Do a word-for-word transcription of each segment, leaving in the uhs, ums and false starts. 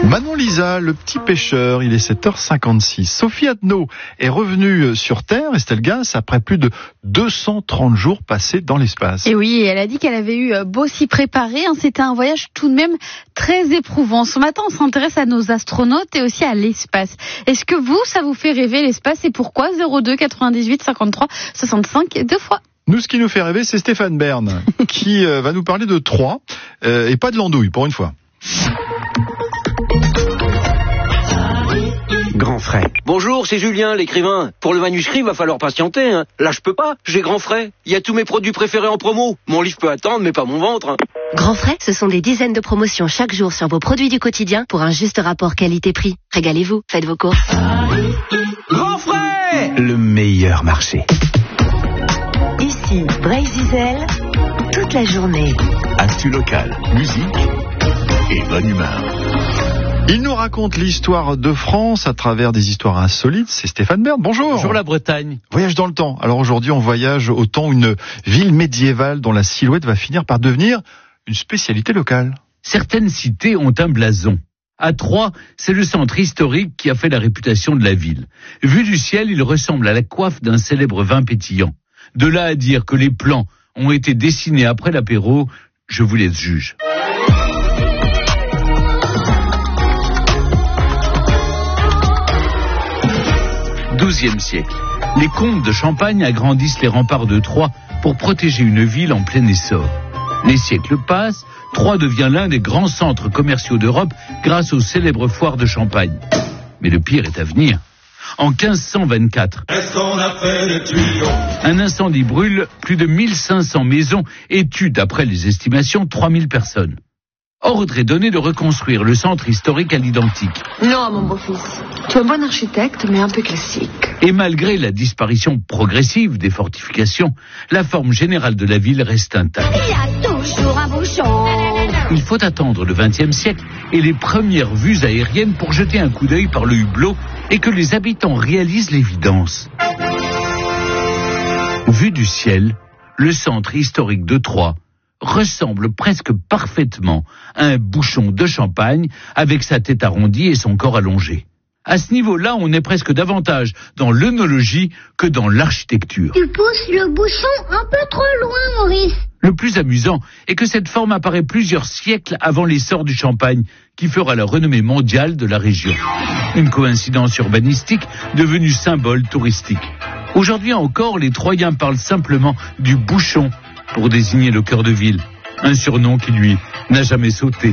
Manon Lisa, le petit pêcheur, il est sept heures cinquante-six. Sophie Adno est revenue sur Terre, Estelle Gass, après plus de deux cent trente jours passés dans l'espace. Et oui, elle a dit qu'elle avait eu beau s'y préparer. Hein, c'était un voyage tout de même très éprouvant. Ce matin, on s'intéresse à nos astronautes et aussi à l'espace. Est-ce que vous, ça vous fait rêver l'espace et pourquoi? Zéro deux quatre-vingt-dix-huit cinquante-trois soixante-cinq, deux fois. Nous, ce qui nous fait rêver, c'est Stéphane Bern, qui euh, va nous parler de Troyes, euh, et pas de l'andouille, pour une fois. Grand frais. Bonjour, c'est Julien, l'écrivain. Pour le manuscrit, va falloir patienter. Hein. Là, je peux pas. J'ai Grand frais. Il y a tous mes produits préférés en promo. Mon livre peut attendre, mais pas mon ventre. Hein. Grand frais, ce sont des dizaines de promotions chaque jour sur vos produits du quotidien pour un juste rapport qualité-prix. Régalez-vous, faites vos courses. Grand frais, le meilleur marché. Ici, Brésil, toute la journée. Actu local, musique et bonne humeur. Il nous raconte l'histoire de France à travers des histoires insolites. C'est Stéphane Bern. Bonjour. Bonjour la Bretagne. Voyage dans le temps. Alors aujourd'hui, on voyage au temps une ville médiévale dont la silhouette va finir par devenir une spécialité locale. Certaines cités ont un blason. À Troyes, c'est le centre historique qui a fait la réputation de la ville. Vu du ciel, il ressemble à la coiffe d'un célèbre vin pétillant. De là à dire que les plans ont été dessinés après l'apéro, je vous laisse juge. douzième siècle. Les comtes de Champagne agrandissent les remparts de Troyes pour protéger une ville en plein essor. Les siècles passent, Troyes devient l'un des grands centres commerciaux d'Europe grâce aux célèbres foires de Champagne. Mais le pire est à venir. En quinze cent vingt-quatre, un incendie brûle plus de mille cinq cents maisons et tue, d'après les estimations, trois mille personnes. Ordre est donné de reconstruire le centre historique à l'identique. Non, mon beau-fils. Tu es un bon architecte, mais un peu classique. Et malgré la disparition progressive des fortifications, la forme générale de la ville reste intacte. Il y a toujours un bouchon. Il faut attendre le vingtième siècle et les premières vues aériennes pour jeter un coup d'œil par le hublot et que les habitants réalisent l'évidence. Vu du ciel, le centre historique de Troyes ressemble presque parfaitement à un bouchon de champagne avec sa tête arrondie et son corps allongé. À ce niveau-là, on est presque davantage dans l'œnologie que dans l'architecture. Tu pousses le bouchon un peu trop loin, Maurice. Le plus amusant est que cette forme apparaît plusieurs siècles avant l'essor du champagne, qui fera la renommée mondiale de la région. Une coïncidence urbanistique devenue symbole touristique. Aujourd'hui encore, les Troyens parlent simplement du bouchon pour désigner le cœur de ville, un surnom qui, lui, n'a jamais sauté.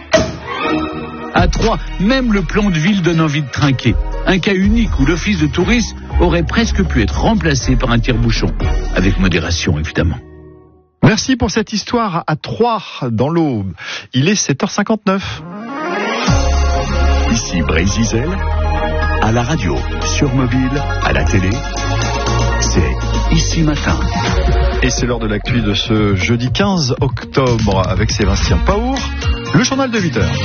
À Troyes, même le plan de ville donne envie de trinquer. Un cas unique où l'office de tourisme aurait presque pu être remplacé par un tire-bouchon. Avec modération, évidemment. Merci pour cette histoire à Troyes, dans l'Aube. Il est sept heures cinquante-neuf. Ici Brésil, à la radio, sur mobile, à la télé, c'est Ici Matin. Et c'est l'heure de l'actu de ce jeudi quinze octobre avec Sébastien Paour, le journal de huit heures.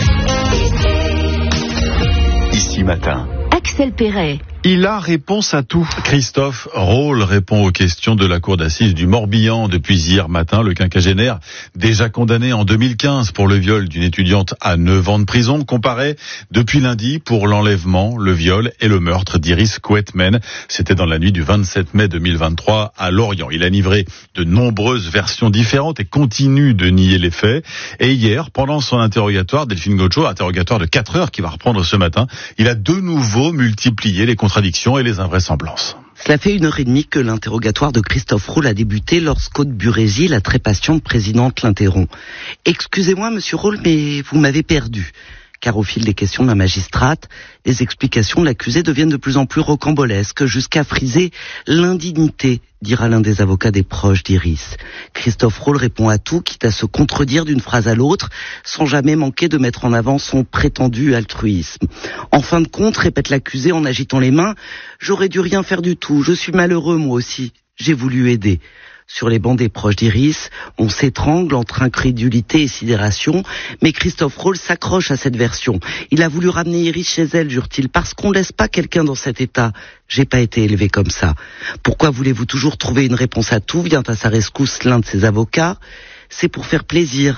Ici Matin. Axel Perret. Il a réponse à tout. Christophe Rohl répond aux questions de la cour d'assises du Morbihan depuis hier matin. Le quinquagénaire, déjà condamné en deux mille quinze pour le viol d'une étudiante à neuf ans de prison, comparaît depuis lundi pour l'enlèvement, le viol et le meurtre d'Iris Quetmen. C'était dans la nuit du vingt-sept mai deux mille vingt-trois à Lorient. Il a livré de nombreuses versions différentes et continue de nier les faits. Et hier, pendant son interrogatoire, Delphine Gaucho, interrogatoire de quatre heures qui va reprendre ce matin, il a de nouveau multiplié les contradictions et les invraisemblances. Cela fait une heure et demie que l'interrogatoire de Christophe Rohl a débuté lorsqu'Aude Burezi, la très patiente présidente, l'interrompt. « Excusez-moi, monsieur Rohl, mais vous m'avez perdu. » Car au fil des questions de la magistrate, les explications de l'accusé deviennent de plus en plus rocambolesques, jusqu'à friser l'indignité, dira l'un des avocats des proches d'Iris. Christophe Rohl répond à tout, quitte à se contredire d'une phrase à l'autre, sans jamais manquer de mettre en avant son prétendu altruisme. En fin de compte, répète l'accusé en agitant les mains, « J'aurais dû rien faire du tout, je suis malheureux moi aussi, j'ai voulu aider ». Sur les bancs des proches d'Iris, on s'étrangle entre incrédulité et sidération, mais Christophe Rohl s'accroche à cette version. Il a voulu ramener Iris chez elle, jure-t-il, parce qu'on ne laisse pas quelqu'un dans cet état. J'ai pas été élevé comme ça. Pourquoi voulez-vous toujours trouver une réponse à tout? Vient à sa rescousse l'un de ses avocats. C'est pour faire plaisir.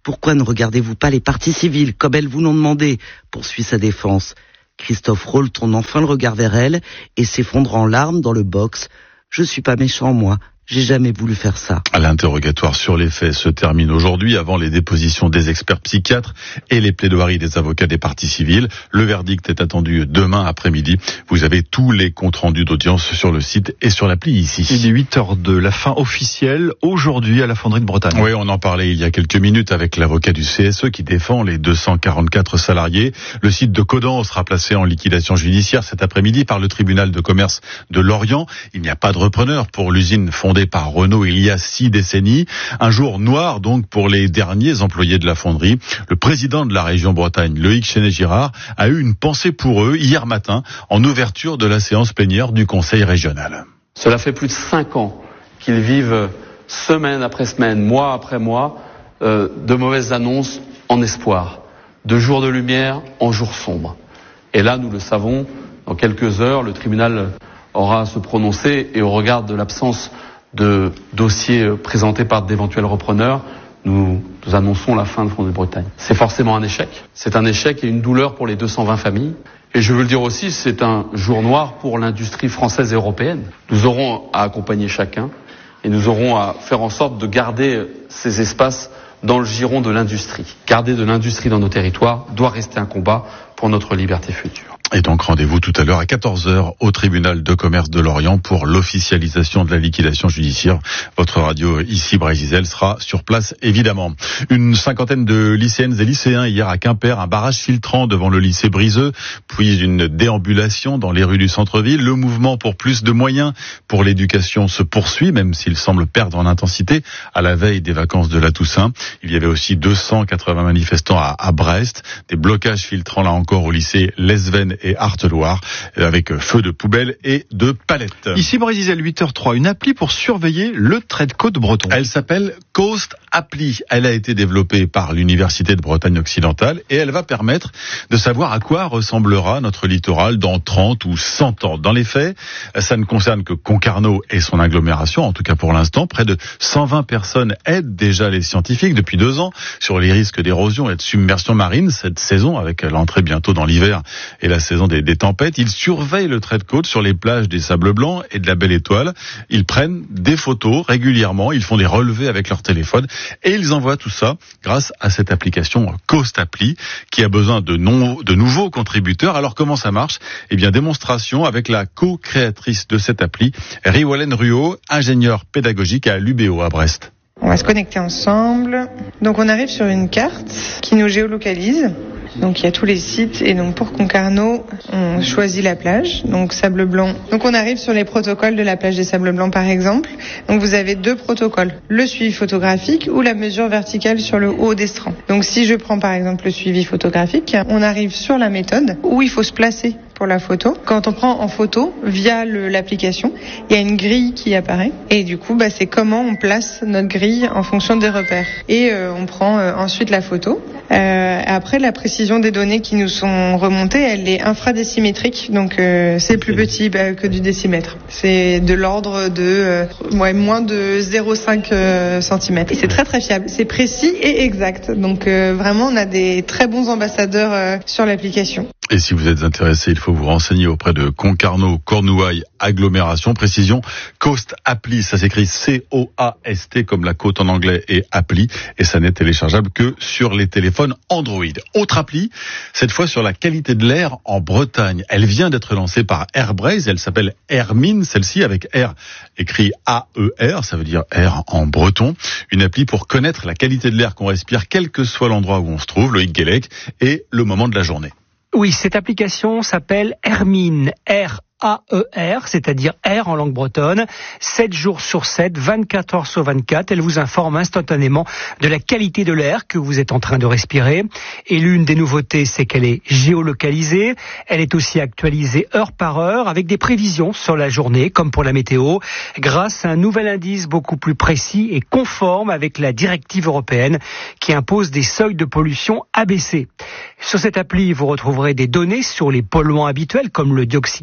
Pourquoi ne regardez-vous pas les parties civiles, comme elles vous l'ont demandé, poursuit sa défense. Christophe Roll tourne enfin le regard vers elle et s'effondre en larmes dans le box. Je suis pas méchant, moi. J'ai jamais voulu faire ça. L'interrogatoire sur les faits se termine aujourd'hui avant les dépositions des experts psychiatres et les plaidoiries des avocats des parties civiles. Le verdict est attendu demain après-midi. Vous avez tous les comptes rendus d'audience sur le site et sur l'appli ici. Il est huit heures deux, la fin officielle aujourd'hui à la Fonderie de Bretagne. Oui, on en parlait il y a quelques minutes avec l'avocat du C S E qui défend les deux cent quarante-quatre salariés. Le site de Codan sera placé en liquidation judiciaire cet après-midi par le tribunal de commerce de Lorient. Il n'y a pas de repreneur pour l'usine fondée par Renault il y a six décennies. Un jour noir donc pour les derniers employés de la fonderie. Le président de la région Bretagne, Loïc Chenet-Girard, a eu une pensée pour eux hier matin en ouverture de la séance plénière du conseil régional. Cela fait plus de cinq ans qu'ils vivent semaine après semaine, mois après mois, euh, de mauvaises annonces en espoir, de jours de lumière en jours sombres. Et là, nous le savons, dans quelques heures, le tribunal aura à se prononcer et au regard de l'absence de dossiers présentés par d'éventuels repreneurs, nous, nous annonçons la fin de Fonderie de Bretagne. C'est forcément un échec. C'est un échec et une douleur pour les deux cent vingt familles. Et je veux le dire aussi, c'est un jour noir pour l'industrie française et européenne. Nous aurons à accompagner chacun et nous aurons à faire en sorte de garder ces espaces dans le giron de l'industrie. Garder de l'industrie dans nos territoires doit rester un combat pour notre liberté future. Et donc rendez-vous tout à l'heure à quatorze heures au tribunal de commerce de Lorient pour l'officialisation de la liquidation judiciaire. Votre radio ici, Brésil, sera sur place évidemment. Une cinquantaine de lycéennes et lycéens hier à Quimper, un barrage filtrant devant le lycée Briseux, puis une déambulation dans les rues du centre-ville. Le mouvement pour plus de moyens pour l'éducation se poursuit, même s'il semble perdre en intensité à la veille des vacances de la Toussaint. Il y avait aussi deux cent quatre-vingts manifestants à, à Brest, des blocages filtrants là encore au lycée Lesven et Arteloire, avec feu de poubelle et de palettes. Ici Brésil, huit heures trois, une appli pour surveiller le trait de côte breton. Elle s'appelle Coast Appli. Elle a été développée par l'Université de Bretagne occidentale et elle va permettre de savoir à quoi ressemblera notre littoral dans trente ou cent ans. Dans les faits, ça ne concerne que Concarneau et son agglomération, en tout cas pour l'instant. Près de cent vingt personnes aident déjà les scientifiques depuis deux ans sur les risques d'érosion et de submersion marine cette saison, avec l'entrée bientôt dans l'hiver et la saison des, des tempêtes. Ils surveillent le trait de côte sur les plages des Sables Blancs et de la Belle Étoile. Ils prennent des photos régulièrement, ils font des relevés avec leur téléphone et ils envoient tout ça grâce à cette application Coast Appli qui a besoin de, non, de nouveaux contributeurs. Alors comment ça marche ? Eh bien, démonstration avec la co-créatrice de cette appli, Riwalen Ruot, ingénieure pédagogique à l'U B O à Brest. On va se connecter ensemble. Donc on arrive sur une carte qui nous géolocalise. Donc il y a tous les sites et donc pour Concarneau, on choisit la plage, donc Sable Blanc. Donc on arrive sur les protocoles de la plage des Sables Blancs par exemple. Donc vous avez deux protocoles, le suivi photographique ou la mesure verticale sur le haut des strands. Donc si je prends par exemple le suivi photographique, on arrive sur la méthode où il faut se placer pour la photo. Quand on prend en photo via le, l'application, il y a une grille qui apparaît et du coup bah, c'est comment on place notre grille en fonction des repères. Et euh, on prend euh, ensuite la photo. Euh, après la précision des données qui nous sont remontées, elle est infradécimétrique, donc euh, c'est plus petit bah, que du décimètre. C'est de l'ordre de euh, ouais, moins de zéro virgule cinq euh, centimètres. Et c'est très très fiable, c'est précis et exact. Donc euh, vraiment on a des très bons ambassadeurs euh, sur l'application. Et si vous êtes intéressé, il faut vous renseigner auprès de Concarneau, Cornouailles, agglomération. Précision, Coast Appli, ça s'écrit C O A S T comme la côte en anglais et Appli. Et ça n'est téléchargeable que sur les téléphones Android. Autre appli, cette fois sur la qualité de l'air en Bretagne. Elle vient d'être lancée par Airbraze. Elle s'appelle Airmine, celle-ci avec R écrit A E R, ça veut dire air en breton. Une appli pour connaître la qualité de l'air qu'on respire, quel que soit l'endroit où on se trouve, Loïc Guélec, et le moment de la journée. Oui, cette application s'appelle Airmine, R A E R, c'est-à-dire R en langue bretonne, sept jours sur sept, vingt-quatre heures sur vingt-quatre. Elle vous informe instantanément de la qualité de l'air que vous êtes en train de respirer. Et l'une des nouveautés, c'est qu'elle est géolocalisée. Elle est aussi actualisée heure par heure avec des prévisions sur la journée, comme pour la météo, grâce à un nouvel indice beaucoup plus précis et conforme avec la directive européenne qui impose des seuils de pollution A B C. Sur cette appli, vous retrouverez des données sur les polluants habituels comme le dioxyde d'azote,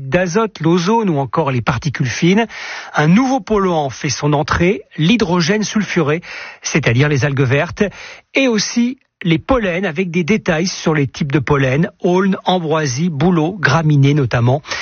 l'azote, l'ozone ou encore les particules fines. Un nouveau polluant fait son entrée, l'hydrogène sulfuré, c'est-à-dire les algues vertes, et aussi les pollens avec des détails sur les types de pollen, aulne, ambroisie, bouleau, graminées notamment.